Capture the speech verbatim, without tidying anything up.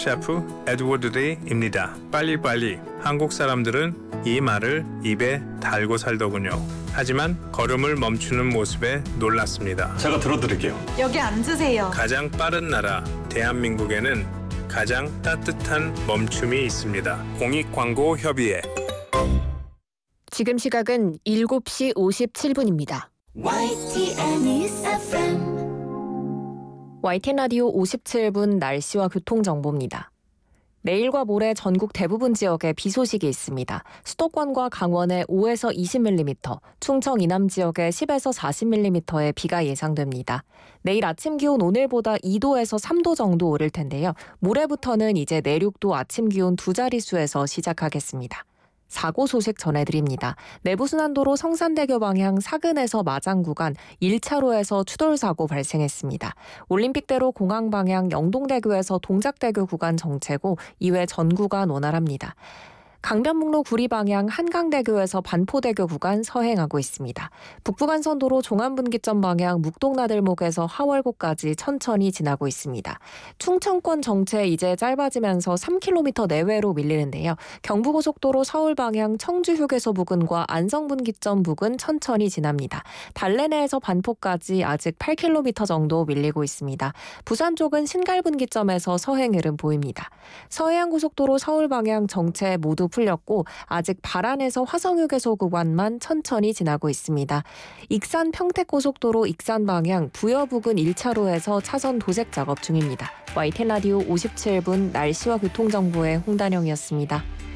셰프 에드워드 데이입니다. 빨리빨리. 한국 사람들은 이 말을 입에 달고 살더군요. 하지만 걸음을 멈추는 모습에 놀랐습니다. 제가 들어드릴게요. 여기 앉으세요. 가장 빠른 나라 대한민국에는 가장 따뜻한 멈춤이 있습니다. 공익광고협의회. 지금 시각은 일곱 시 오십칠 분입니다. 와이티엔 News 에프엠 와이티엔 라디오 오십칠 분 날씨와 교통정보입니다. 내일과 모레 전국 대부분 지역에 비 소식이 있습니다. 수도권과 강원에 오에서 이십 밀리미터, 충청 이남 지역에 십에서 사십 밀리미터의 비가 예상됩니다. 내일 아침 기온 오늘보다 이 도에서 삼 도 정도 오를 텐데요. 모레부터는 이제 내륙도 아침 기온 두 자릿수에서 시작하겠습니다. 사고 소식 전해드립니다. 내부순환도로 성산대교 방향 사근에서 마장 구간 일 차로에서 추돌 사고 발생했습니다. 올림픽대로 공항 방향 영동대교에서 동작대교 구간 정체고 이외 전 구간 원활합니다. 강변북로 구리 방향 한강대교에서 반포대교 구간 서행하고 있습니다. 북부간선도로 종안분기점 방향 묵동나들목에서 하월고까지 천천히 지나고 있습니다. 충청권 정체 이제 짧아지면서 삼 킬로미터 내외로 밀리는데요. 경부고속도로 서울 방향 청주휴게소 부근과 안성분기점 부근 천천히 지납니다. 달래내에서 반포까지 아직 팔 킬로미터 정도 밀리고 있습니다. 부산 쪽은 신갈분기점에서 서행 흐름 보입니다. 서해안고속도로 서울 방향 정체 모두 풀렸고 아직 발안에서 화성휴게소 구간만 천천히 지나고 있습니다. 익산 평택고속도로 익산 방향 부여 부근 일 차로에서 차선 도색 작업 중입니다. 와이티엔 라디오 오십칠 분 날씨와 교통정보의 홍단영이었습니다.